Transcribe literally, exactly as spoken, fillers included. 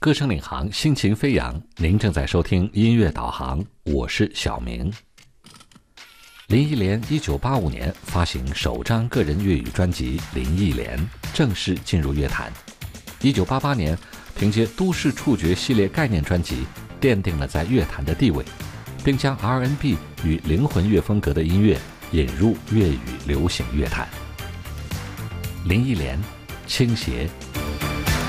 歌声领航，心情飞扬。您正在收听音乐导航，我是小明。林忆莲一九八五年发行首张个人粤语专辑《林忆莲》，正式进入乐坛。一九八八年，凭借《都市触觉》系列概念专辑，奠定了在乐坛的地位，并将 R and B 与灵魂乐风格的音乐引入粤语流行乐坛。林忆莲，倾斜。